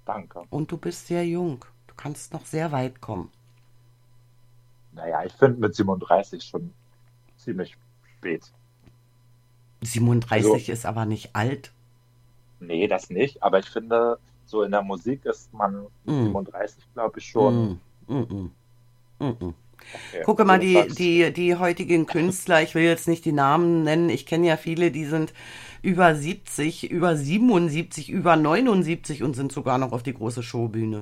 Danke. Und du bist sehr jung. Du kannst noch sehr weit kommen. Naja, ich finde mit 37 schon ziemlich spät. 37 Also, ist aber nicht alt. nee, das nicht, aber ich finde, so in der Musik ist man mit Mm, 37, glaube ich, schon mm, mm, mm, mm, mm. okay. Gucke Also mal, das sagst du. die heutigen Künstler, ich will jetzt nicht die Namen nennen, ich kenne ja viele, die sind über 70, über 77, über 79 und sind sogar noch auf die große Showbühne.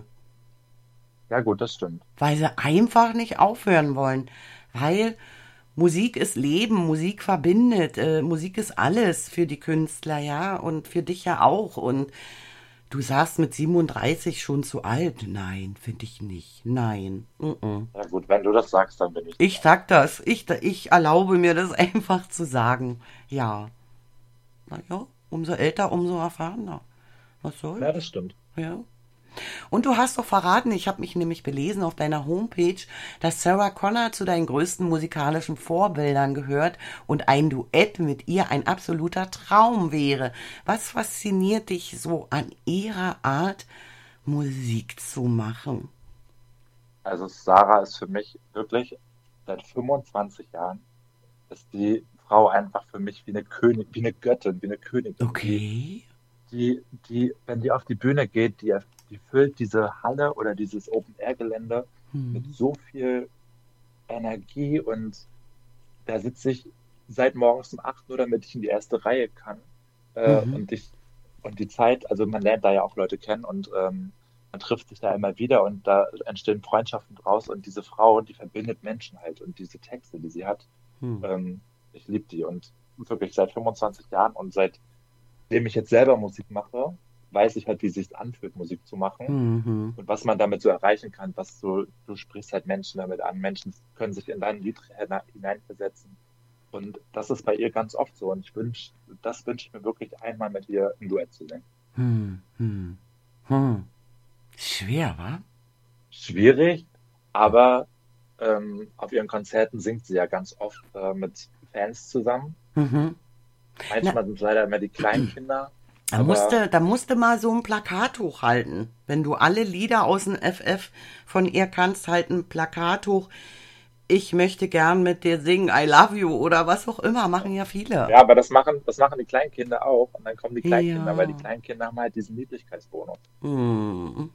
Ja gut, das stimmt. Weil sie einfach nicht aufhören wollen. Weil Musik ist Leben, Musik verbindet, Musik ist alles für die Künstler, ja, und für dich ja auch. Und du sagst mit 37 schon zu alt. Nein, finde ich nicht. Nein. Mm-mm. Ja gut, wenn du das sagst, dann bin ich Ich dabei. sag das. Ich erlaube mir das einfach zu sagen. Ja. Naja, umso älter, umso erfahrener. Was soll's? Ja, das stimmt. Ja. Und du hast doch verraten, ich habe mich nämlich belesen auf deiner Homepage, dass Sarah Connor zu deinen größten musikalischen Vorbildern gehört und ein Duett mit ihr ein absoluter Traum wäre. Was fasziniert dich so an ihrer Art, Musik zu machen? Also Sarah ist für mich wirklich seit 25 Jahren ist die Frau einfach für mich wie eine König, wie eine Göttin, wie eine Königin. Okay. Wenn die auf die Bühne geht, die füllt diese Halle oder dieses Open-Air-Gelände mit Hm. so viel Energie und da sitze ich seit morgens um 8 Uhr, damit ich in die erste Reihe kann. Äh, Mhm. und ich, und die Zeit, also man lernt da ja auch Leute kennen und man trifft sich da immer wieder und da entstehen Freundschaften draus und diese Frau, die verbindet Menschen halt und diese Texte, die sie hat, Hm. ich liebe die und wirklich seit 25 Jahren und seitdem ich jetzt selber Musik mache, weiß ich halt, wie es sich anfühlt, Musik zu machen Mhm. und was man damit so erreichen kann, du sprichst halt Menschen damit an, Menschen können sich in dein Lied hineinversetzen. Und das ist bei ihr ganz oft so. Und das wünsche ich mir wirklich einmal mit ihr ein Duett zu singen. Hm. Hm. Hm. Schwer, wa? Schwierig, aber auf ihren Konzerten singt sie ja ganz oft mit Fans zusammen. Mhm. Na, Manchmal sind es leider immer die kleinen Kinder, aber Da musste mal so ein Plakat hochhalten. Wenn du alle Lieder aus dem FF von ihr kannst, halt ein Plakat hoch. Ich möchte gern mit dir singen, I love you oder was auch immer, machen ja viele. ja, aber das machen die kleinen Kinder auch. Und dann kommen die Kleinkinder, weil die Ja. kleinen Kinder haben halt diesen Niedlichkeitsbonus. Hm.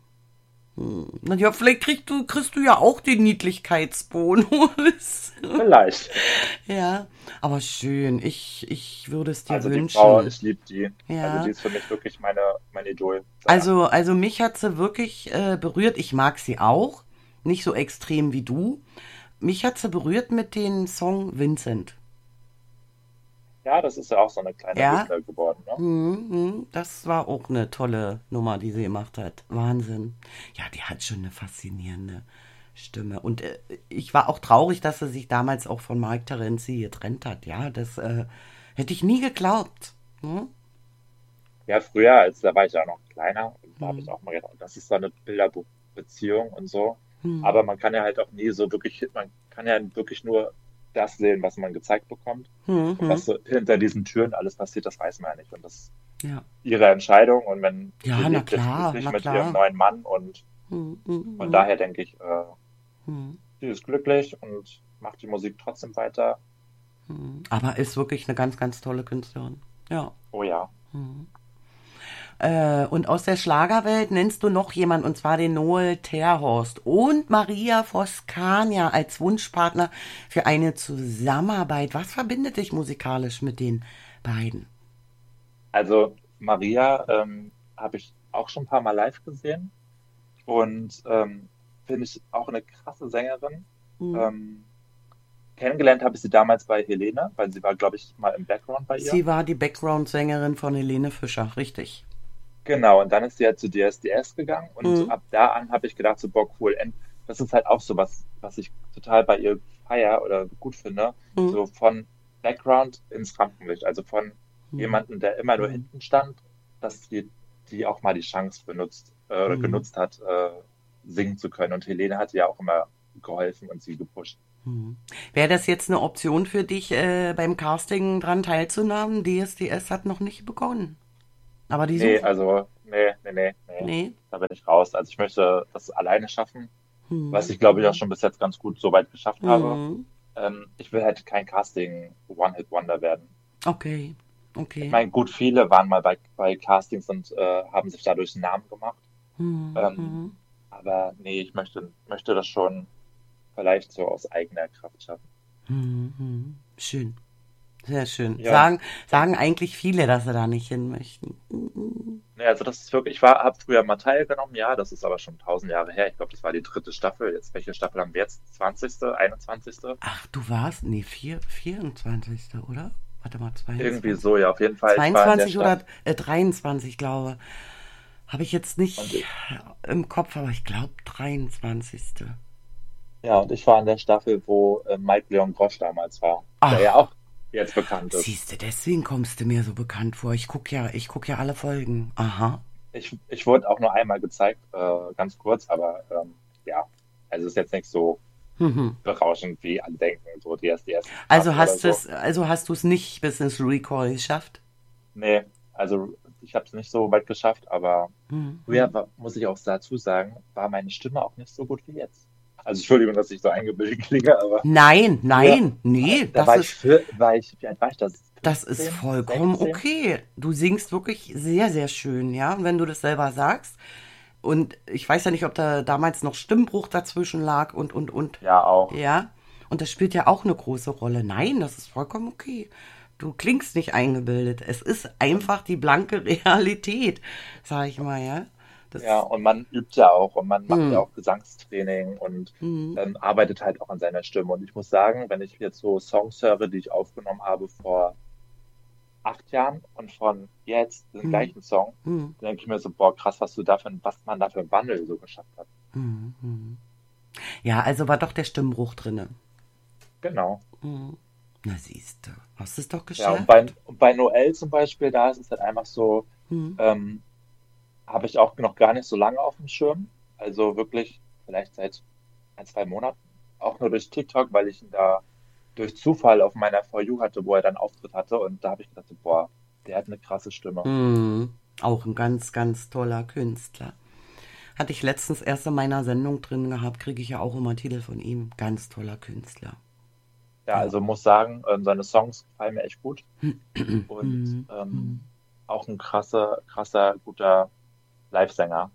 Na ja, vielleicht kriegst du ja auch den Niedlichkeitsbonus. Vielleicht. Ja, aber schön. Ich würde es dir Also die Frau, wünschen. ich liebe die. Also die Ja. ist für mich wirklich mein Idol seit Anfang an. Also mich hat sie wirklich berührt. Ich mag sie auch. Nicht so extrem wie du. Mich hat sie berührt mit dem Song Vincent. Ja, das ist ja auch so eine kleine Ja, Hymne geworden, ne? das war auch eine tolle Nummer, die sie gemacht hat. Wahnsinn. Ja, die hat schon eine faszinierende Stimme. Und ich war auch traurig, dass sie sich damals auch von Mike Terenzi getrennt hat. Ja, das hätte ich nie geglaubt. Hm? Ja, früher, da war ich ja noch kleiner, und da habe ich auch mal gedacht, das ist so eine Bilderbuchbeziehung und so. Aber man kann ja halt auch nie so wirklich, man kann ja wirklich nur das sehen, was man gezeigt bekommt. Hm, Und hm. was so hinter diesen Türen alles passiert, das weiß man ja nicht. Und das ist Ja. ihre Entscheidung. Und wenn sie Ja, na lebt jetzt klar, glücklich na mit ihrem klar. neuen Mann und Hm, hm, von hm, daher denke ich, hm. sie ist glücklich und macht die Musik trotzdem weiter. Aber ist wirklich eine ganz, ganz tolle Künstlerin. Ja. Oh ja. Und aus der Schlagerwelt nennst du noch jemand, und zwar den Noel Terhorst und Maria Voskania als Wunschpartner für eine Zusammenarbeit. Was verbindet dich musikalisch mit den beiden? Also Maria habe ich auch schon ein paar Mal live gesehen. Und finde ich auch eine krasse Sängerin. Hm. Ähm, Kennengelernt habe ich sie damals bei Helene, weil sie war, glaube ich, mal im Background bei ihr. Sie war die Background-Sängerin von Helene Fischer, richtig. Genau, und dann ist sie halt zu DSDS gegangen und Hm. ab da an habe ich gedacht, so, boah, cool. Und das ist halt auch so was, was ich total bei ihr feier oder gut finde, Hm. so von Background ins Rampenlicht, also von Hm. jemandem, der immer nur Hm. hinten stand, dass die auch mal die Chance benutzt oder Hm. genutzt hat, singen zu können. Und Helene hat ihr auch immer geholfen und sie gepusht. Hm. Wäre das jetzt eine Option für dich, beim Casting dran teilzunehmen? DSDS hat noch nicht begonnen. Aber die Nee, suchen. also Nee. Nee? Da bin ich raus. Also ich möchte das alleine schaffen, was Hm, ich glaube ich auch hm, schon bis jetzt ganz gut so weit geschafft habe. hm. Ich will halt kein Casting One-Hit-Wonder werden. Okay, Ich okay. meine, gut, viele waren mal bei Castings und haben sich dadurch einen Namen gemacht. Hm, Ähm, hm, aber nee, ich möchte das schon vielleicht so aus eigener Kraft schaffen. hm, hm. Schön, sehr schön. Ja, Sagen eigentlich viele, dass sie da nicht hin möchten. nee, also das ist wirklich, habe früher mal teilgenommen, ja, das ist aber schon 1000 Jahre her. Ich glaube, das war die dritte Staffel. Jetzt, welche Staffel haben wir jetzt? 20., 21.? Ach, du warst? Nee, 24. oder? Warte mal, Irgendwie 22. so, ja, auf jeden Fall. Ich war in der 22 Staffel oder 23, glaube. Habe ich jetzt und nicht im Kopf, aber ich glaube 23. ja, und ich war in der Staffel, wo Mike Leon Grosch damals war, der ja Ach, auch jetzt bekannt ist. siehst du, deswegen kommst du mir so bekannt vor. Ich guck ja alle Folgen. Aha. Ich wurde auch nur einmal gezeigt, ganz kurz, aber ja, also ist jetzt nicht so Mhm. berauschend wie alle denken, so die erste Staffel oder so. Also hast du es nicht bis ins Recall geschafft? Nee, also ich habe es nicht so weit geschafft, aber früher muss ich auch dazu sagen, war meine Stimme auch nicht so gut wie jetzt. Also Entschuldigung, dass ich so eingebildet klinge, aber Nein, früher, nein, nee, da wie alt war ich da? das ist 15, vollkommen 16? okay. Du singst wirklich sehr, sehr schön, ja. Und wenn du das selber sagst. Und ich weiß ja nicht, ob da damals noch Stimmbruch dazwischen lag und. Ja, auch. Ja. Und das spielt ja auch eine große Rolle. Nein, das ist vollkommen okay. Du klingst nicht eingebildet. Es ist Und einfach die blanke Realität, sag ich mal, ja. ja, Das, und man übt ja auch und man macht ja hm, auch Gesangstraining und hm, arbeitet halt auch an seiner Stimme. Und ich muss sagen, wenn ich jetzt so Songs höre, die ich aufgenommen habe vor 8 Jahren und von jetzt den hm, gleichen Song, hm, dann denke ich mir so, boah, krass, was man da für einen Wandel so geschafft hat. hm, hm. Ja, also war doch der Stimmbruch drinne. Genau. Hm. Na siehst du, hast es doch Ja, und bei, geschafft. und bei Noel zum Beispiel, da ist es halt einfach so, Hm, ähm, habe ich auch noch gar nicht so lange auf dem Schirm. Also wirklich vielleicht seit 1, 2 Monaten. Auch nur durch TikTok, weil ich ihn da durch Zufall auf meiner For You hatte, wo er dann Auftritt hatte. Und da habe ich gedacht, so, boah, der hat eine krasse Stimme. hm. Auch ein ganz, ganz toller Künstler. Hatte ich letztens erst in meiner Sendung drin gehabt, kriege ich ja auch immer Titel von ihm. Ganz toller Künstler. Ja, Ja. also muss sagen, seine Songs gefallen mir echt gut. Und Hm, hm, auch ein krasser, guter Livesänger.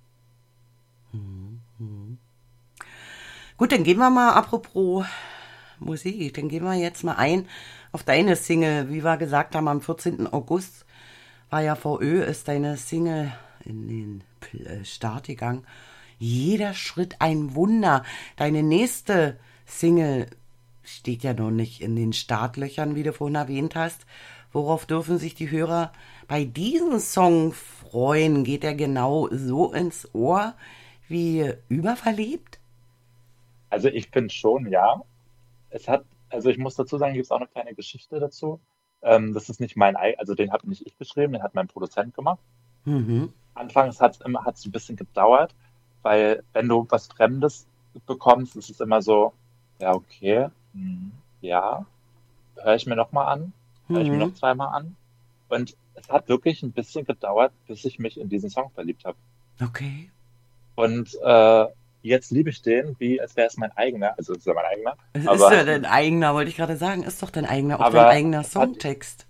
hm, hm. Gut, dann gehen wir mal, apropos Musik, dann gehen wir jetzt mal ein auf deine Single. Wie wir gesagt haben, am 14. August war ja VÖ, ist deine Single in den Start gegangen. Jeder Schritt ein Wunder. Deine nächste Single steht ja noch nicht in den Startlöchern, wie du vorhin erwähnt hast. Worauf dürfen sich die Hörer bei diesem Song freuen? Geht er genau so ins Ohr wie überverliebt? Also ich finde schon, ja. Also ich muss dazu sagen, gibt es auch eine kleine Geschichte dazu. Das ist nicht also den habe nicht ich geschrieben, den hat mein Produzent gemacht. Mhm. Anfangs hat's ein bisschen gedauert, weil wenn du was Fremdes bekommst, ist es immer so, ja, okay, ja, höre ich mir nochmal an, höre ich mir noch Mhm. zweimal an. Und es hat wirklich ein bisschen gedauert, bis ich mich in diesen Song verliebt habe. Okay. Und jetzt liebe ich den, wie als wäre es mein eigener, also es ist ja mein eigener, Es ist aber, ja dein eigener, wollte ich gerade sagen. Ist doch dein eigener, auch dein aber eigener es hat Songtext.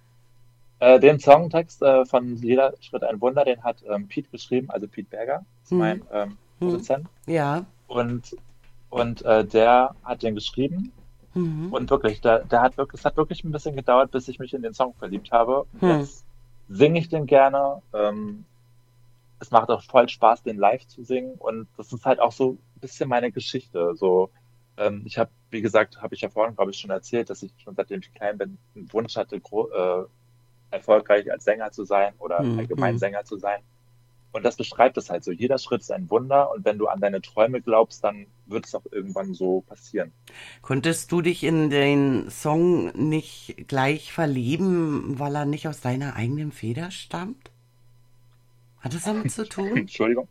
den Songtext von Jeder Schritt ein Wunder, den hat Pete geschrieben, also Pete Berger ist Hm. mein Hm. Produzent. Ja. Und, und der hat den geschrieben. Mhm. Und wirklich, es hat wirklich ein bisschen gedauert, bis ich mich in den Song verliebt habe. Und Hm. jetzt singe ich den gerne. Es macht auch voll Spaß, den live zu singen. Und das ist halt auch so ein bisschen meine Geschichte. So, ich habe, wie gesagt, habe ich ja vorhin, glaube ich, schon erzählt, dass ich schon seitdem ich klein bin, einen Wunsch hatte, erfolgreich als Sänger zu sein oder Hm. allgemein Hm. Sänger zu sein. Und das beschreibt es halt so. Jeder Schritt ist ein Wunder. Und wenn du an deine Träume glaubst, dann wird es auch irgendwann so passieren. Konntest du dich in den Song nicht gleich verlieben, weil er nicht aus deiner eigenen Feder stammt? Hat das damit zu tun? Entschuldigung.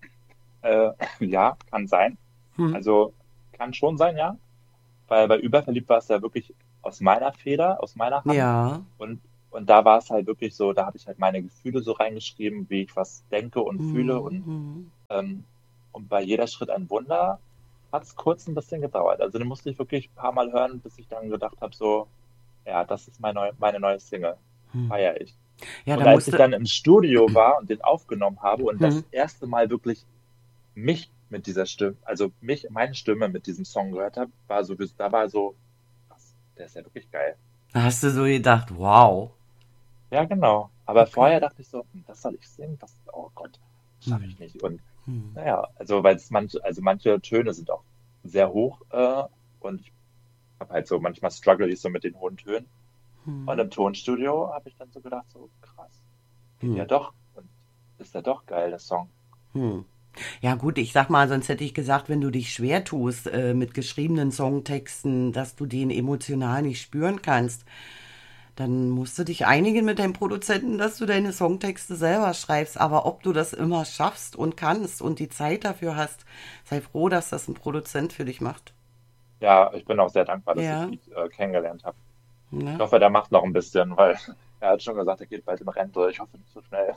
Ja, kann sein. Hm. Also kann schon sein, ja. Weil bei Überverliebt war es ja wirklich aus meiner Feder, aus meiner Hand. Ja. Und, Und da war es halt wirklich so, da habe ich halt meine Gefühle so reingeschrieben, wie ich was denke und fühle. Mhm. Ähm, und bei jeder Schritt ein Wunder hat es kurz ein bisschen gedauert. Also den musste ich wirklich ein paar Mal hören, bis ich dann gedacht habe, so, ja, das ist meine neue Single. Feier ich. Ja, Und da als ich musste. dann im Studio war und den aufgenommen habe und Hm. das erste Mal wirklich mich mit dieser Stimme, also meine Stimme mit diesem Song gehört habe, da war so, was, der ist ja wirklich geil. Da hast du so gedacht, wow. Ja, genau. Aber vorher Okay. dachte ich so, das soll ich singen? Oh Gott, das schaffe Hm. ich nicht. Und Hm. naja, also also manche Töne sind auch sehr hoch und ich habe halt so, manchmal struggle ich so mit den hohen Tönen. Und Hm. im Tonstudio habe ich dann so gedacht, so krass, geht Hm. ja doch und ist ja doch geil, der Song. Hm. Ja gut, ich sag mal, sonst hätte ich gesagt, wenn du dich schwer tust mit geschriebenen Songtexten, dass du den emotional nicht spüren kannst, dann musst du dich einigen mit deinem Produzenten, dass du deine Songtexte selber schreibst. Aber ob du das immer schaffst und kannst und die Zeit dafür hast, sei froh, dass das ein Produzent für dich macht. Ja, ich bin auch sehr dankbar, dass ich Ja, Pete kennengelernt habe. Ich ne? hoffe, der macht noch ein bisschen, weil er hat schon gesagt, er geht bald in Rente. Ich hoffe nicht so schnell.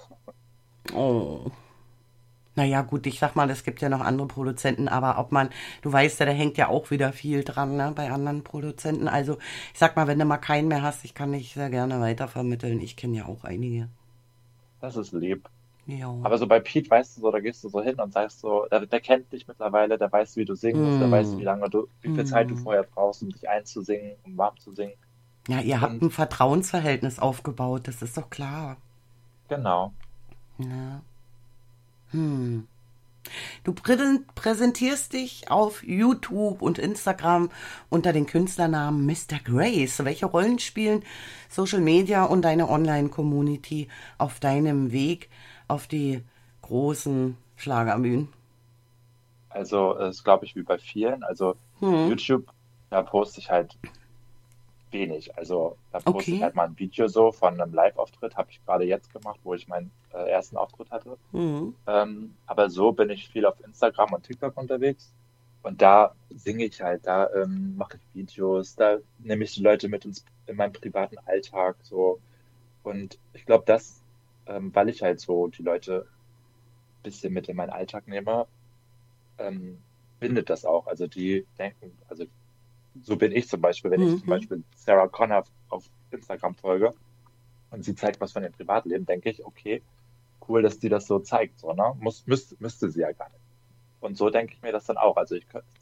Oh. Naja, gut, ich sag mal, es gibt ja noch andere Produzenten, aber ob man, du weißt ja, da hängt ja auch wieder viel dran, ne, bei anderen Produzenten. Also, ich sag mal, wenn du mal keinen mehr hast, ich kann dich sehr gerne weitervermitteln. Ich kenne ja auch einige. Das ist lieb. Ja. Aber so bei Pete, weißt du so, da gehst du so hin und sagst so, der kennt dich mittlerweile, der weiß, wie du singen musst, der weiß, Hm. wie viel Zeit du vorher brauchst, um dich einzusingen, um warm zu singen. Ja, ihr habt Und ein Vertrauensverhältnis aufgebaut, das ist doch klar. genau, Ja. Hm. Du präsentierst dich auf YouTube und Instagram unter den Künstlernamen Mr. Grace. Welche Rollen spielen Social Media und deine Online-Community auf deinem Weg auf die großen Schlagerbühnen? also ist, glaube ich, wie bei vielen. Also Hm, YouTube, da poste ich halt wenig. Also da poste ich okay. halt mal ein Video so von einem Live-Auftritt, habe ich gerade jetzt gemacht, wo ich meinen ersten Auftritt hatte. Hm, Aber so bin ich viel auf Instagram und TikTok unterwegs. Und da singe ich halt, da mache ich Videos, da nehme ich die Leute mit in meinen privaten Alltag so. Und ich glaube, weil ich halt so die Leute ein bisschen mit in meinen Alltag nehme, ähm, bindet das auch. Also die denken, also so bin ich zum Beispiel, wenn ich hm, zum hm. Beispiel Sarah Connor auf Instagram folge und sie zeigt was von ihrem Privatleben, denke ich, okay, cool, dass die das so zeigt, so, ne? Müsste sie ja gar nicht. Und so denke ich mir das dann auch. Also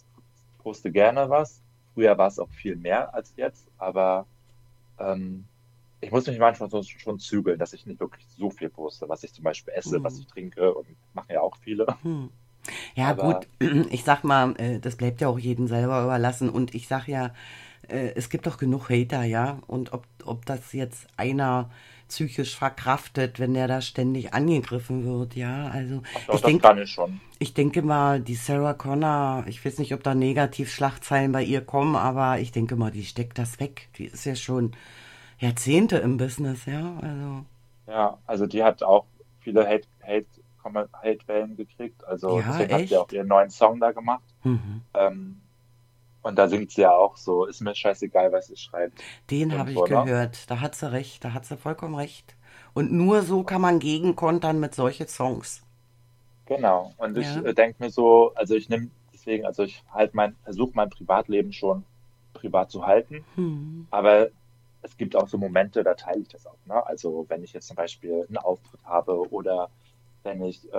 poste gerne was. Früher war es auch viel mehr als jetzt, aber ähm, ich muss mich manchmal so schon zügeln, dass ich nicht wirklich so viel poste, was ich zum Beispiel esse, was ich trinke und machen ja auch viele. Ja, Aber gut, ich sag mal, das bleibt ja auch jedem selber überlassen. Und ich sag ja, es gibt doch genug Hater, ja. Und ob das jetzt einer psychisch verkraftet, wenn der da ständig angegriffen wird, ja. Also ach doch, ich das denke, kann ich schon. ich denke mal, die Sarah Connor, ich weiß nicht, ob da Negativschlagzeilen bei ihr kommen, aber ich denke mal, die steckt das weg. Die ist ja schon Jahrzehnte im Business, ja. Also, Ja, also die hat auch viele Hate-Wellen gekriegt. Also ja, deswegen hat sie auch echt. ihren neuen Song da gemacht. Mhm. Ähm, und da singt sie ja auch so, ist mir scheißegal, was sie schreibt. Den Und habe ich so, ne? gehört. Da hat sie recht, da hat sie vollkommen recht. Und nur so kann man gegenkontern mit solchen Songs. Genau. Und ich Ja. denke mir so, also ich nehme deswegen, also ich versuche mein Privatleben schon privat zu halten, Hm. aber es gibt auch so Momente, da teile ich das auch, ne? Also wenn ich jetzt zum Beispiel einen Auftritt habe oder wenn ich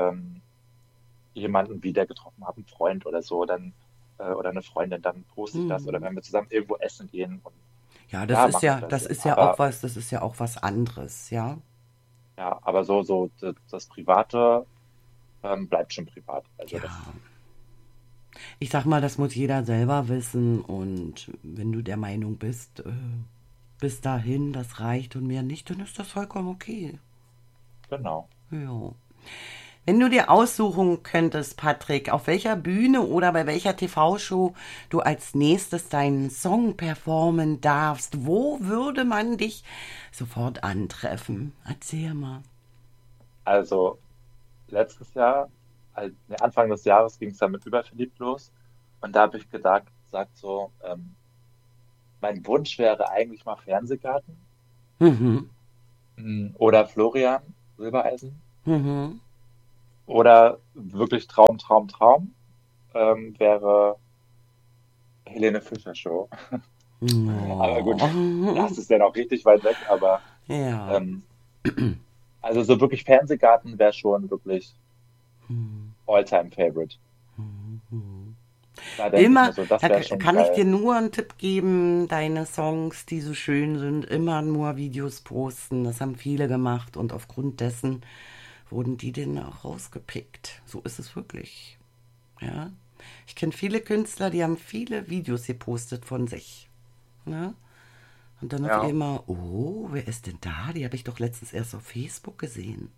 jemanden wieder getroffen habe, einen Freund oder so, oder eine Freundin, dann poste ich das. Oder Hm. wenn wir zusammen irgendwo essen gehen und Ja, da mache ich das. das ist ja auch was anderes, ja. Aber das Private bleibt schon privat. Also Ja. das, Ich sag mal, das muss jeder selber wissen und wenn du der Meinung bist, bis dahin, das reicht und mehr nicht, dann ist das vollkommen okay. genau. Ja. Wenn du dir aussuchen könntest, Patrick, auf welcher Bühne oder bei welcher TV-Show du als nächstes deinen Song performen darfst, wo würde man dich sofort antreffen? Erzähl mal. Also Anfang des Jahres ging es dann mit Überverliebt los. Und da habe ich gesagt so, mein Wunsch wäre eigentlich mal Fernsehgarten. Mhm. Oder Florian Silbereisen. Mhm. Oder wirklich Traum, Traum, Traum wäre Helene Fischer Show. Aber gut, Oh. das ist ja noch richtig weit weg, aber Ja. ähm, also so wirklich Fernsehgarten wäre schon wirklich All-Time Favorite. Da denke ich mir Immer, so, das da wäre schon kann ich dir geil. nur einen Tipp geben, deine Songs, die so schön sind, immer nur Videos posten. Das haben viele gemacht und aufgrund dessen wurden die denn auch rausgepickt. So ist es wirklich. Ja. Ich kenne viele Künstler, die haben viele Videos gepostet von sich. Ne? Und dann auf Ja. einmal, oh, wer ist denn da? Die habe ich doch letztens erst auf Facebook gesehen.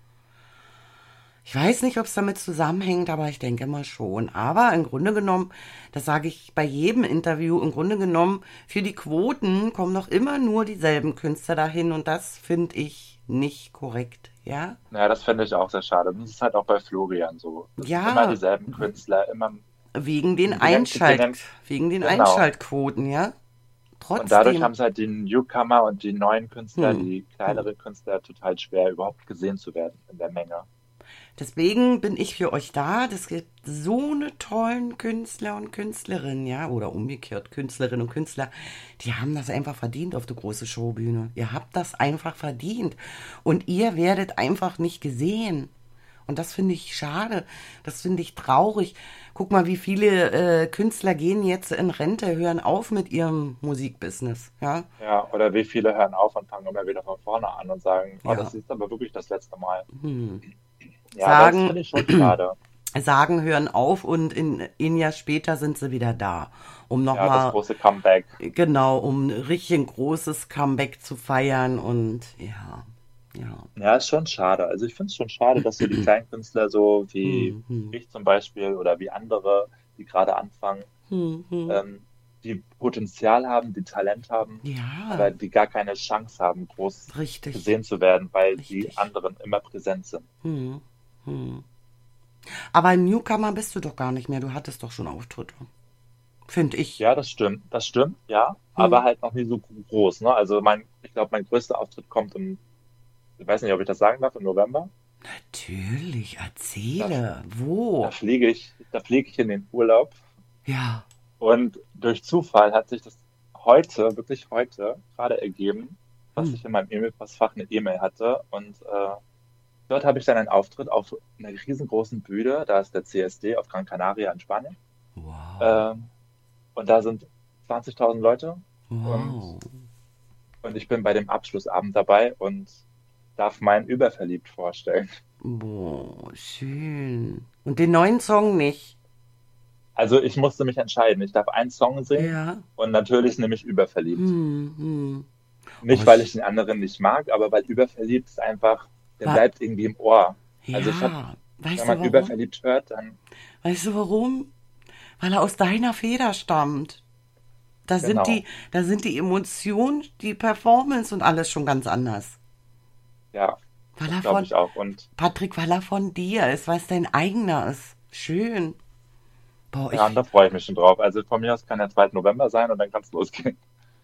Ich weiß nicht, ob es damit zusammenhängt, aber ich denke mal schon. Aber im Grunde genommen, das sage ich bei jedem Interview, im Grunde genommen, für die Quoten kommen noch immer nur dieselben Künstler dahin und das finde ich nicht korrekt. Ja? Naja, das finde ich auch sehr schade. Und das ist halt auch bei Florian so. Das sind immer Ja, dieselben Künstler, immer wegen den die nennen, Wegen den genau. Einschaltquoten, ja? Und dadurch Trotzdem. haben es halt die Newcomer und die neuen Künstler, Hm. die kleineren Künstler, total schwer, überhaupt gesehen zu werden in der Menge. Deswegen bin ich für euch da. Das gibt so eine tollen Künstler und Künstlerinnen, ja, oder umgekehrt Künstlerinnen und Künstler, die haben das einfach verdient auf der großen Showbühne. Ihr habt das einfach verdient und ihr werdet einfach nicht gesehen. Und das finde ich schade, das finde ich traurig. Guck mal, wie viele Künstler gehen jetzt in Rente, hören auf mit ihrem Musikbusiness, ja, Ja, oder wie viele hören auf und fangen immer wieder von vorne an und sagen, oh, ja, das ist aber wirklich das letzte Mal. Ja, das sagen, finde ich schon schade. sagen, hören auf und in ein Jahr später sind sie wieder da, um Ja, das nochmal, große Comeback. genau, um richtig ein großes Comeback zu feiern und ja, ja. Ja, ist schon schade. Also ich finde es schon schade, dass so die kleinen Künstler so wie Hm, hm, ich zum Beispiel oder wie andere, die gerade anfangen, hm, hm. ähm, die Potenzial haben, die Talent haben, Ja, aber die gar keine Chance haben, groß richtig, gesehen zu werden, weil die richtig. anderen immer präsent sind. Hm, hm. Aber ein Newcomer bist du doch gar nicht mehr, du hattest doch schon Auftritte, finde ich. Ja, das stimmt, ja, Hm. aber halt noch nie so groß, ne? Also ich glaube, mein größter Auftritt kommt ich weiß nicht, ob ich das sagen darf, im November. Natürlich, Da, erzähle, wo? da fliege ich in den Urlaub Ja, und durch Zufall hat sich das heute, wirklich heute, gerade ergeben, dass hm. ich in meinem E-Mail-Postfach eine E-Mail hatte und dort habe ich dann einen Auftritt auf einer riesengroßen Bühne, da ist der CSD auf Gran Canaria in Spanien. Wow, Ähm, und da sind 20.000 Leute und, wow. und ich bin bei dem Abschlussabend dabei und darf meinen Überverliebt vorstellen. Boah, schön. Und den neuen Song nicht? Also ich musste mich entscheiden. Ich darf einen Song singen Ja. und natürlich nehme ich Überverliebt. Hm, hm. Oh, Nicht, weil ich den anderen nicht mag, aber weil Überverliebt ist einfach, der wa bleibt irgendwie im Ohr. Also ja. wenn Weißt du man warum? Überverliebt hört, dann Weißt du warum? Weil er aus deiner Feder stammt. Da sind genau. da sind die Emotionen, die Performance und alles schon ganz anders. Ja, Weil das er glaube von, ich auch. Und Patrick, weil er von dir ist, weil es dein eigener ist. Schön. Boah, ja, und da freue ich mich schon drauf. Also von mir aus kann der 2. November sein und dann kann es losgehen.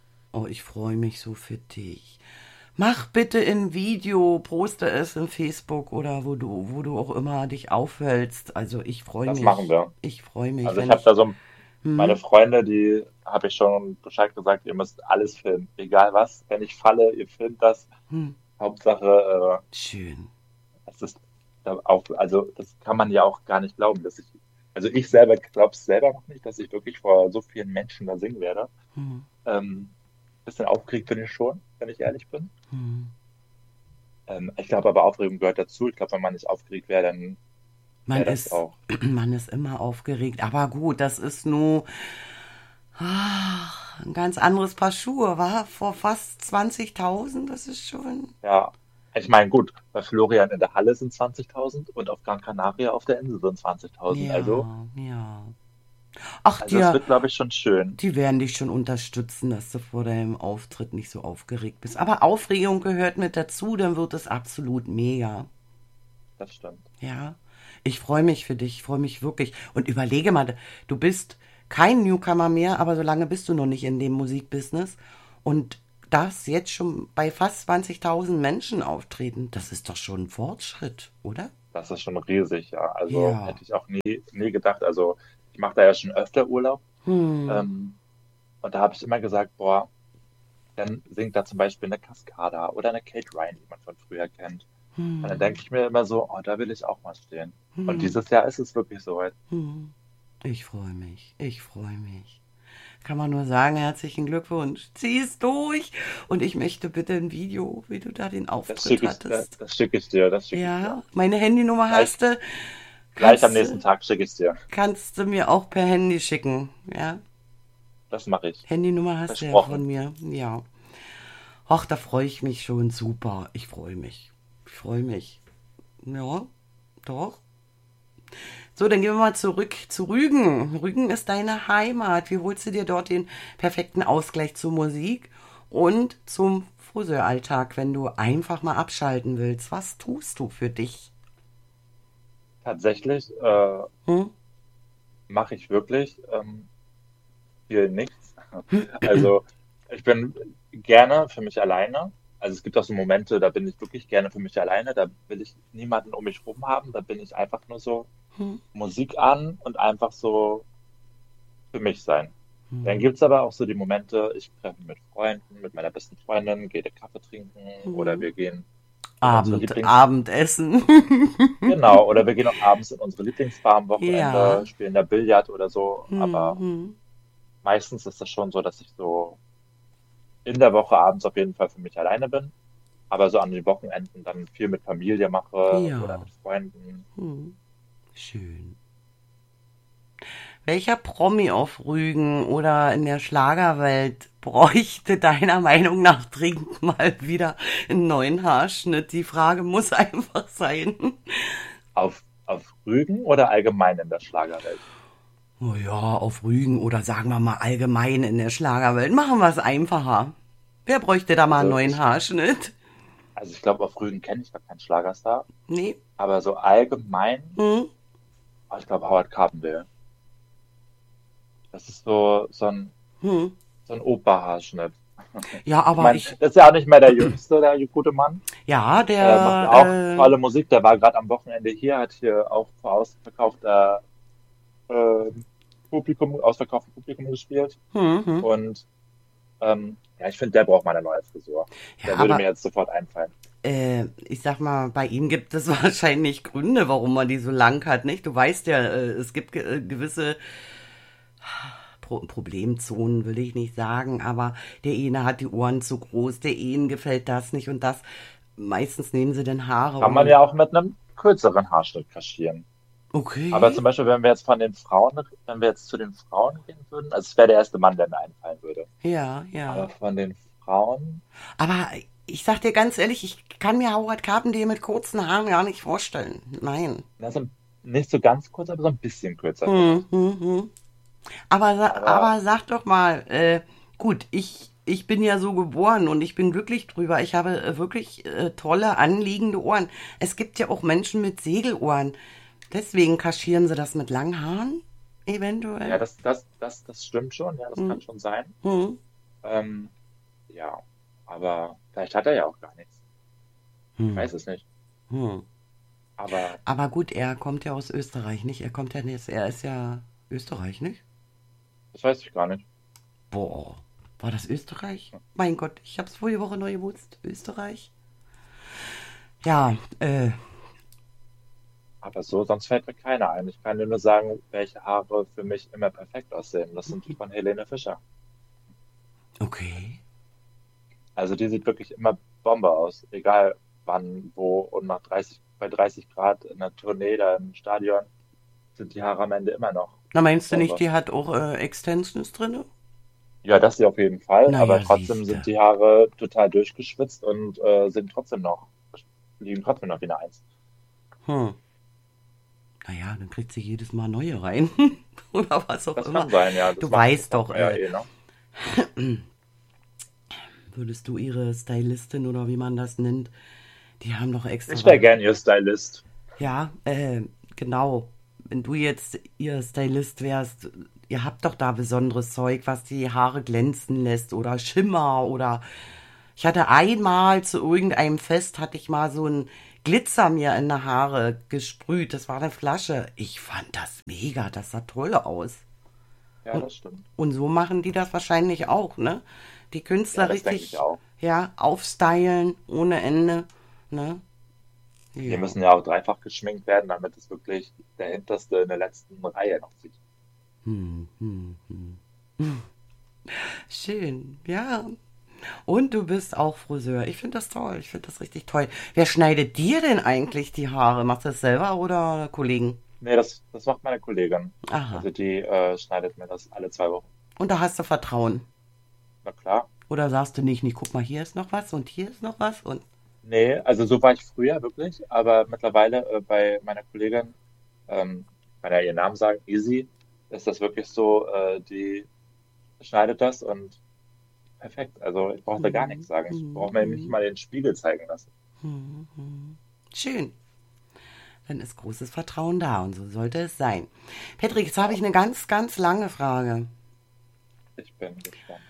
ich freue mich so für dich. Mach bitte ein Video, poste es in Facebook oder wo du auch immer dich aufhältst. Also ich freue Das machen mich. wir. Ich freue mich, Also ich wenn habe ich. da so meine Hm? Freunde, die habe ich schon Bescheid gesagt, ihr müsst alles filmen. Egal was. Wenn ich falle, ihr filmt das. Hm. Hauptsache, Schön. es ist da auch, also das kann man ja auch gar nicht glauben, also ich selber glaube es selber noch nicht, dass ich wirklich vor so vielen Menschen da singen werde. Hm. Bisschen aufgeregt bin ich schon, wenn ich ehrlich bin. Hm. Ich glaube aber Aufregung gehört dazu. Ich glaube, wenn man nicht aufgeregt wäre, dann Man wäre das ist, auch. man ist immer aufgeregt. Aber gut, das ist nur ein ganz anderes Paar Schuhe, war vor fast 20.000. Das ist schon. Ja, ich meine, gut, bei Florian in der Halle sind 20.000 und auf Gran Canaria auf der Insel sind 20.000. Ja, ja. Ach, Also es wird, glaube ich, schon schön. die werden dich schon unterstützen, dass du vor deinem Auftritt nicht so aufgeregt bist. Aber Aufregung gehört mit dazu, dann wird es absolut mega. Das stimmt. Ja, ich freue mich für dich, ich freue mich wirklich. Und überlege mal, du bist kein Newcomer mehr, aber so lange bist du noch nicht in dem Musikbusiness. Und darfst jetzt schon bei fast 20.000 Menschen auftreten. Das ist doch schon ein Fortschritt, oder? Das ist schon riesig, ja. Also Ja. hätte ich auch nie gedacht. Also ich mache da ja schon öfter Urlaub. Hm. Ähm, und da habe ich immer gesagt, boah, dann singt da zum Beispiel eine Cascada oder eine Kate Ryan, die man von früher kennt. Und dann denke ich mir immer so, oh, da will ich auch mal stehen. Und dieses Jahr ist es wirklich soweit. Ich freue mich. Ich freue mich. Kann man nur sagen, herzlichen Glückwunsch. Zieh es durch. Und ich möchte bitte ein Video, wie du da den Auftritt hattest. Das schicke ich dir, das schicke ich dir. Ja, meine Handynummer Gleich, hast du. gleich am Kannst, nächsten Tag schicke ich es dir. kannst du mir auch per Handy schicken. Ja, Das mache ich. Handynummer hast du ja Versprochen. von mir. Ja. Ach, da freue ich mich schon super. Ich freue mich. Ich freue mich. Ja, doch. So, dann gehen wir mal zurück zu Rügen. Rügen ist deine Heimat. Wie holst du dir dort den perfekten Ausgleich zur Musik und zum Friseuralltag, wenn du einfach mal abschalten willst? Was tust du für dich? Tatsächlich Hm? mache ich wirklich viel nichts. Also ich bin gerne für mich alleine. Also es gibt auch so Momente, da bin ich wirklich gerne für mich alleine. Da will ich niemanden um mich rum haben. Da bin ich einfach nur so Musik an und einfach so für mich sein. Dann gibt's aber auch so die Momente, ich treffe mich mit Freunden, mit meiner besten Freundin, gehe den Kaffee trinken oder wir gehen in unsere Abendessen. genau, oder wir gehen auch abends in unsere Lieblingsbar am Ja. Wochenende, spielen da Billard oder so. Hm, Aber hm. meistens ist das schon so, dass ich so in der Woche abends auf jeden Fall für mich alleine bin, aber so an den Wochenenden dann viel mit Familie mache oder Ja. mit Freunden. Schön. Welcher Promi auf Rügen oder in der Schlagerwelt bräuchte deiner Meinung nach dringend mal wieder einen neuen Haarschnitt? Die Frage muss einfach sein. Auf Rügen oder allgemein in der Schlagerwelt? Oh ja, auf Rügen oder sagen wir mal allgemein in der Schlagerwelt. Machen wir es einfacher. Wer bräuchte da mal einen Also neuen ich, Haarschnitt? also ich glaube, auf Rügen kenne ich gar keinen Schlagerstar, Nee. aber so allgemein, Hm? ich glaube Howard Carpendale. Das ist Hm. so ein Opa-Haarschnitt. Ja, Ich aber meine, ich, das ist ja auch nicht mehr der Jüngste, der gute Mann. ja, Macht ja auch tolle Musik. Der war gerade am Wochenende hier, hat hier auch vor ausverkaufter äh, ausverkauftem Publikum gespielt. Und ja, ich finde, der braucht mal eine neue Frisur. ja, Der würde mir aber jetzt sofort einfallen. ich sag mal, bei ihm gibt es wahrscheinlich Gründe, warum man die so lang hat, nicht? Du weißt ja, es gibt gewisse Problemzonen, will ich nicht sagen, aber der eine hat die Ohren zu groß, der einen gefällt das nicht und das. Meistens nehmen sie dann Haare Kann man und ja auch mit einem kürzeren Haarschnitt kaschieren. Aber zum okay, Beispiel, wenn wir jetzt wenn wir jetzt zu den Frauen gehen würden, also es wäre der erste Mann, der mir einfallen würde. ja, Aber ja. von den Frauen, Aber ich sag dir ganz ehrlich, ich kann mir Howard Carpendale mit kurzen Haaren gar nicht vorstellen. Nein. also nicht so ganz kurz, aber so ein bisschen kürzer vielleicht. Aber Aber sag doch mal, gut, ich bin ja so geboren und ich bin glücklich drüber. Ich habe wirklich tolle, anliegende Ohren. Es gibt ja auch Menschen mit Segelohren. Deswegen kaschieren sie das mit langen Haaren, ja, eventuell. das stimmt schon, ja, das kann schon sein. Hm, Ähm, ja, aber vielleicht hat er ja auch gar nichts. Ich weiß es nicht. hm. Aber Aber gut, er kommt ja aus Österreich, nicht? Er kommt ja nicht, er ist ja Österreich, nicht? das weiß ich gar nicht. Boah, war das Österreich? Mein Gott, ich hab's vorige Woche neu gewusst. Österreich? Ja, Aber so, sonst fällt mir keiner ein. Ich kann dir nur sagen, welche Haare für mich immer perfekt aussehen. Das sind die von Helene Fischer. okay. Also die sieht wirklich immer Bombe aus. Egal wann, wo und bei 30 Grad in der Tournee da im Stadion sind die Haare am Ende immer noch Na, meinst du nicht, Bombe. die hat auch Extensions drinne? Ja, das sie auf jeden Fall, aber Naja, trotzdem siehste. sind die Haare total durchgeschwitzt und liegen trotzdem noch wie eine Eins. Hm. Naja, dann kriegt sie jedes Mal neue rein. Oder was auch Das immer. kann sein, ja. Du Das weißt macht doch, man ja eh, ne? würdest du ihre Stylistin oder wie man das nennt, die haben doch extra Ich wäre da. gern ihr Stylist. Ja, genau. Wenn du jetzt ihr Stylist wärst, ihr habt doch da besonderes Zeug, was die Haare glänzen lässt oder Schimmer oder Ich hatte einmal zu irgendeinem Fest, hatte ich mal so ein Glitzer mir in die Haare gesprüht. Das war eine Flasche. Ich fand das mega, das sah toll aus. Ja, Und, das stimmt. und so machen die das wahrscheinlich auch, ne? Die Ja, Künstler das denke ich richtig, auch. ja, aufstylen ohne Ende, ne? Die Ja. müssen ja auch dreifach geschminkt werden, damit es wirklich der Hinterste in der letzten Reihe noch sieht. Schön, ja. Und du bist auch Friseur. Ich finde das toll. Ich finde das richtig toll. Wer schneidet dir denn eigentlich die Haare? Machst du das selber oder Kollegen? Nee, das macht meine Kollegin. Aha. Also die schneidet mir das alle 2 Wochen. Und da hast du Vertrauen. Na klar. Oder sagst du nicht, guck mal, hier ist noch was und hier ist noch was und. Nee, also so war ich früher wirklich, aber mittlerweile bei meiner Kollegin, kann ja ihren Namen sagen, Easy, ist das wirklich so, die schneidet das und perfekt. Also ich brauche da gar nichts sagen. Ich brauche mir nicht mal den Spiegel zeigen lassen. Schön. Dann ist großes Vertrauen da und so sollte es sein. Patrick, jetzt habe ich Genau. eine ganz, ganz lange Frage. Ich bin gespannt.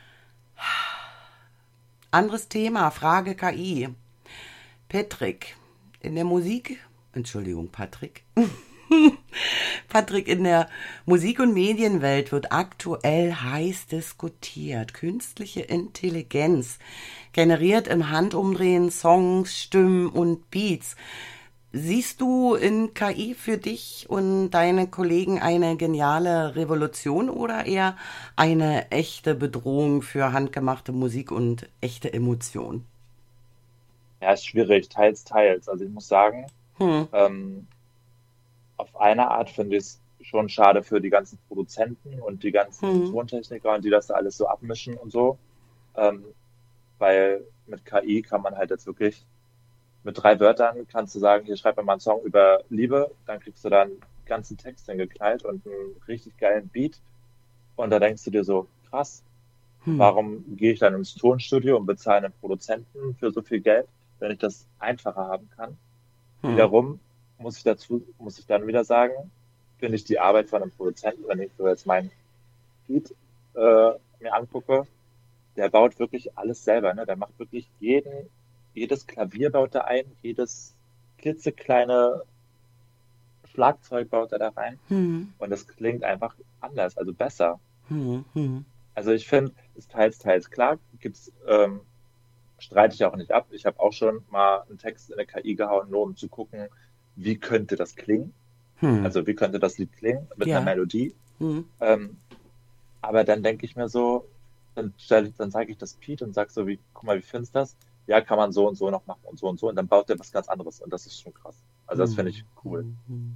Anderes Thema, Frage KI. Patrick, in der Musik, Entschuldigung, Patrick. Patrick, in der Musik- und Medienwelt wird aktuell heiß diskutiert. Künstliche Intelligenz generiert im Handumdrehen Songs, Stimmen und Beats. Siehst du in KI für dich und deine Kollegen eine geniale Revolution oder eher eine echte Bedrohung für handgemachte Musik und echte Emotion? Ja, ist schwierig, teils, teils. Also ich muss sagen, Hm, ähm, auf eine Art finde ich es schon schade für die ganzen Produzenten und die ganzen hm, Tontechniker und die das da alles so abmischen und so. Ähm, weil mit KI kann man halt jetzt wirklich mit 3 Wörtern kannst du sagen, hier schreib mir mal einen Song über Liebe, dann kriegst du da einen ganzen Text hingeknallt und einen richtig geilen Beat. Und da denkst du dir so, krass, hm, warum gehe ich dann ins Tonstudio und bezahle einen Produzenten für so viel Geld, wenn ich das einfacher haben kann? hm, Wiederum muss ich dann wieder sagen, finde ich die Arbeit von einem Produzenten, wenn ich so jetzt meinen Beat mir angucke, der baut wirklich alles selber, ne? Der macht wirklich jedes Klavier baut er ein, jedes klitzekleine Schlagzeug baut er da rein hm, und das klingt einfach anders, also besser. hm, hm, Also ich finde, ist teils, teils klar, streite ich auch nicht ab. Ich habe auch schon mal einen Text in eine KI gehauen, nur um zu gucken, wie könnte das klingen? hm. Also wie könnte das Lied klingen mit einer Ja, Melodie? hm, Ähm, aber dann denke ich mir so, dann zeige ich das Pete und sag so, guck mal, wie findest du das? Ja, kann man so und so noch machen und so und so. Und dann baut der was ganz anderes. Und das ist schon krass. Also das finde ich cool.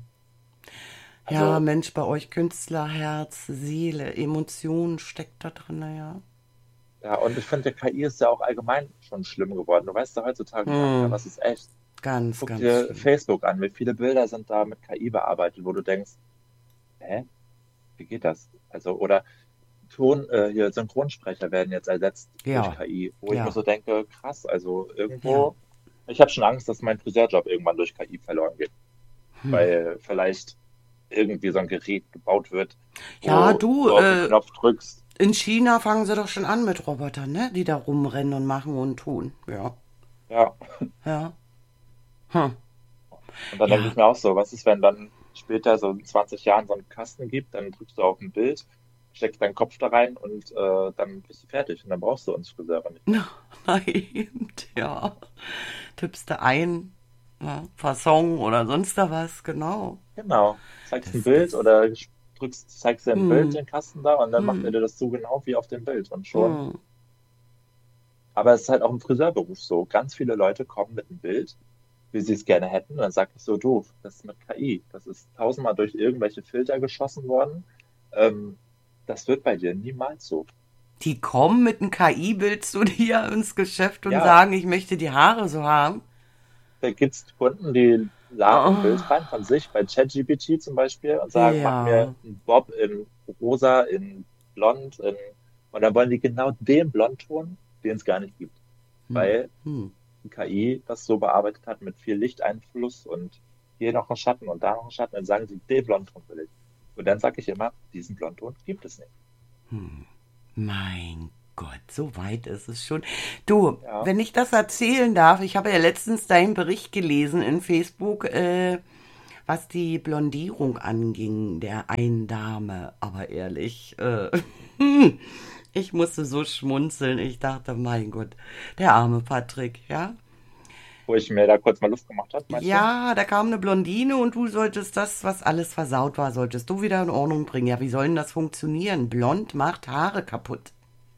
ja, Also, Mensch, bei euch Künstler, Herz, Seele, Emotion steckt da drin, ja. ja, und ich finde, der KI ist ja auch allgemein schon schlimm geworden. Du weißt ja heutzutage gar nicht mehr, Hm, was ist echt. ganz, Guck ganz dir schlimm. Facebook an, wie viele Bilder sind da mit KI bearbeitet, wo du denkst, hä, wie geht das? Also, oder hier Synchronsprecher werden jetzt ersetzt durch Ja, KI, wo ich mir ja, so denke, krass, also ja. irgendwo, ich habe schon Angst, dass mein Friseurjob irgendwann durch KI verloren geht, weil vielleicht irgendwie so ein Gerät gebaut wird, Ja, wo du, du auf den Knopf drückst. in China fangen sie doch schon an mit Robotern, ne? Die da rumrennen und machen und tun. Ja, Ja, ja. Hm. und dann denke ich Ja, mir auch so, was ist, wenn dann später so in 20 Jahren so einen Kasten gibt, dann drückst du auf ein Bild, steckst deinen Kopf da rein und dann bist du fertig und dann brauchst du uns Friseure nicht mehr. nein, ja. Tippst du ein, ja, Fasson oder sonst da was, genau. Genau. Zeigst ein Bild Das, oder zeigst dir ein Bild, hm, den Kasten da, und dann macht er hm, dir das so genau wie auf dem Bild und schon. hm. Aber es ist halt auch im Friseurberuf so. Ganz viele Leute kommen mit einem Bild, wie sie es gerne hätten, und dann sag ich so, du, das ist mit KI. Das ist tausendmal durch irgendwelche Filter geschossen worden. Ähm, Das wird bei dir niemals so. Die kommen mit einem KI-Bild zu dir ins Geschäft und Ja, sagen, ich möchte die Haare so haben. da gibt's Kunden, die laden ein Bild Oh, rein von sich bei ChatGPT zum Beispiel und sagen, mach mir ja. einen Bob in rosa, in blond, und dann wollen die genau den Blondton, den es gar nicht gibt, Hm, weil hm, die KI das so bearbeitet hat mit viel Lichteinfluss und hier noch ein Schatten und da noch ein Schatten, dann sagen sie, den Blondton will ich. Und dann sage ich immer, diesen Blondton gibt es nicht. mein Gott, so weit ist es schon. Du, Ja, wenn ich das erzählen darf, ich habe ja letztens deinen Bericht gelesen in Facebook, was die Blondierung anging, der einen Dame. Aber ehrlich, ich musste so schmunzeln. Ich dachte, mein Gott, der arme Patrick, ja? wo ich mir da kurz mal Luft gemacht habe, meinst du? Ja, da kam eine Blondine und du solltest das, was alles versaut war, solltest du wieder in Ordnung bringen. Ja, wie soll denn das funktionieren? Blond macht Haare kaputt.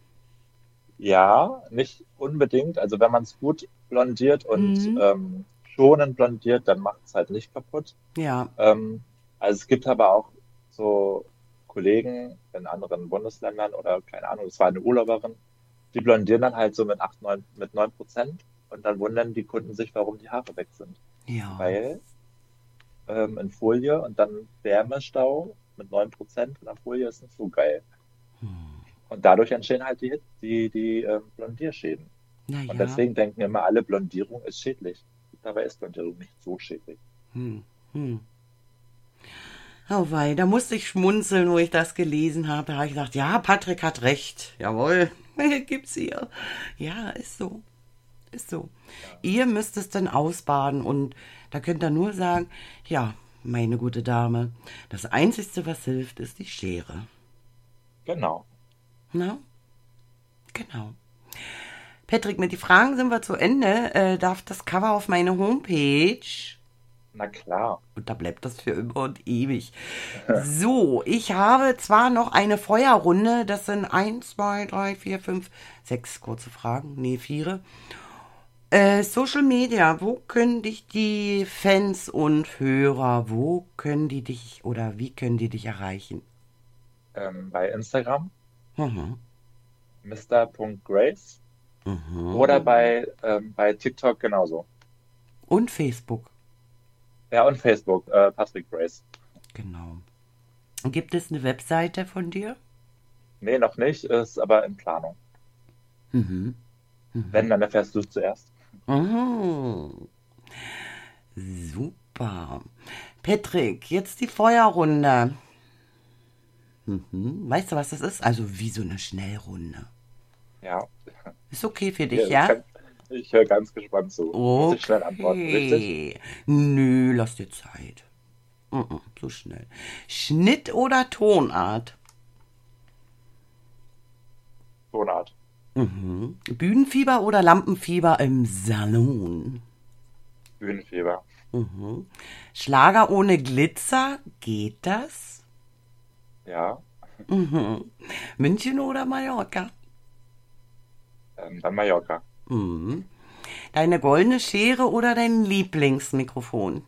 Ja, nicht unbedingt. Also wenn man es gut blondiert und Mhm. schonend blondiert, dann macht es halt nicht kaputt. Ja, Ähm, also es gibt aber auch so Kollegen in anderen Bundesländern oder keine Ahnung, es war eine Urlauberin, die blondieren dann halt so mit 8, 9, mit 9% und dann wundern die Kunden sich, warum die Haare weg sind. ja. Weil in Folie und dann Wärmestau mit 9% in der Folie ist nicht so geil. Und dadurch entstehen halt die Blondierschäden. Und Naja. deswegen denken immer alle, Blondierung ist schädlich. Dabei ist Blondierung nicht so schädlich. Hm. Hm. Oh wei, da musste ich schmunzeln, wo ich das gelesen habe. Da habe ich gedacht, ja, Patrick hat recht. Jawohl, gibt's hier. Ja, ist so. Ist so. Ja, Ihr müsst es dann ausbaden und da könnt ihr nur sagen, ja, meine gute Dame, das Einzige, was hilft, ist die Schere. genau. Na, genau. Patrick, mit den Fragen sind wir zu Ende. Darf das Cover auf meine Homepage? Na klar. Und da bleibt das für immer und ewig. So, ich habe zwar noch eine Feuerrunde. Das sind eins, 2, 3, 4, 5, 6 kurze Fragen. Nee, 4. Social Media, wo können dich die Fans und Hörer, wo können die dich oder wie können die dich erreichen? Bei Instagram Mhm. Mr.Grace oder Mhm. bei TikTok genauso. Und Facebook, Ja, und Facebook, Patrick Grace. genau. Gibt es eine Webseite von dir? Nee, noch nicht, ist aber in Planung. Mhm. Wenn, dann erfährst du es zuerst. Mhm. Super. Patrick, jetzt die Feuerrunde. Weißt du, was das ist? Also wie so eine Schnellrunde. Ja, Ist okay für dich, hier, ja? ich höre ganz gespannt zu. Muss ich schnell antworten, richtig? Okay. Nö, lass dir Zeit. So schnell. Schnitt oder Tonart? Tonart. Bühnenfieber oder Lampenfieber im Salon? Bühnenfieber. Schlager ohne Glitzer? Geht das? Ja, München oder Mallorca? dann Mallorca. Deine goldene Schere oder dein Lieblingsmikrofon?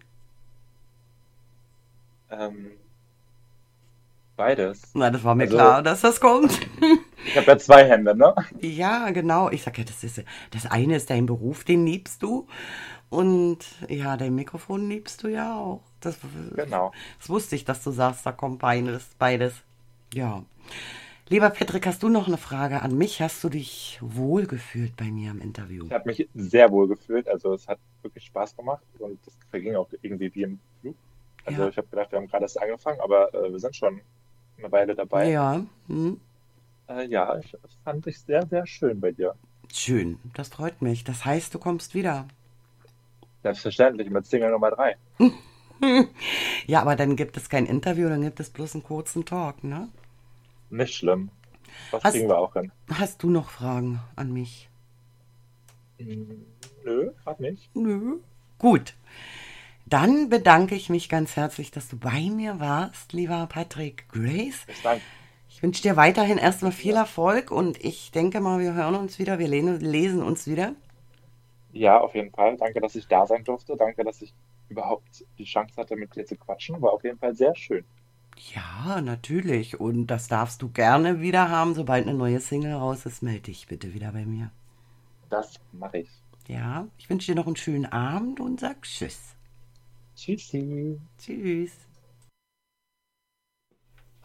Ähm, beides. Na, das war mir Also, klar, dass das kommt. ich habe ja zwei Hände, ne? Ja, genau. Ich sag ja, das eine ist dein Beruf, den liebst du. Und ja, dein Mikrofon liebst du ja auch. Genau. Das wusste ich, dass du sagst, da kommt beides, beides. Ja. Lieber Patrick, hast du noch eine Frage an mich? Hast du dich wohlgefühlt bei mir im Interview? Ich habe mich sehr wohl gefühlt. Also, es hat wirklich Spaß gemacht und es verging auch irgendwie wie im Flug. Also, Ja. ich habe gedacht, wir haben gerade erst angefangen, aber wir sind schon eine Weile dabei. Ja. Ja, ich fand ich sehr, sehr schön bei dir. Schön. Das freut mich. Das heißt, du kommst wieder. Selbstverständlich mit Single Nummer 3. Ja, aber dann gibt es kein Interview, dann gibt es bloß einen kurzen Talk, ne? Nicht schlimm. Das kriegen Hast, wir auch hin. hast du noch Fragen an mich? Hm, nö, gerade nicht. Nö. Gut. Dann bedanke ich mich ganz herzlich, dass du bei mir warst, lieber Patrick Grace. Ich danke Ich wünsche dir weiterhin erstmal viel dir. Erfolg und ich denke mal, wir hören uns wieder, wir lesen uns wieder. Ja, auf jeden Fall. Danke, dass ich da sein durfte. Danke, dass ich überhaupt die Chance hatte, mit dir zu quatschen. War auf jeden Fall sehr schön. Ja, natürlich. Und das darfst du gerne wieder haben. Sobald eine neue Single raus ist, melde dich bitte wieder bei mir. Das mache ich. Ja, ich wünsche dir noch einen schönen Abend und sag Tschüss. Tschüssi. Tschüss.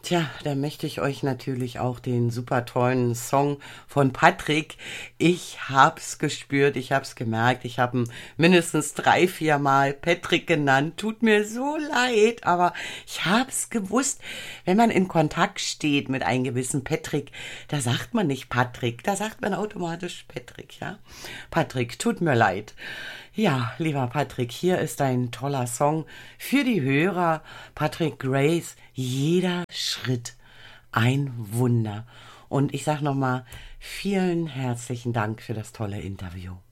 Tja, da möchte ich euch natürlich auch den super tollen Song von Patrick. Ich hab's gespürt, ich hab's gemerkt, ich habe ihn mindestens 3, 4 Mal Patrick genannt. Tut mir so leid, aber ich hab's gewusst. Wenn man in Kontakt steht mit einem gewissen Patrick, da sagt man nicht Patrick, da sagt man automatisch Patrick, ja? Patrick, tut mir leid. Ja, lieber Patrick, hier ist ein toller Song für die Hörer. Patrick Grace, jeder Schritt ein Wunder. Und ich sag nochmal, vielen herzlichen Dank für das tolle Interview.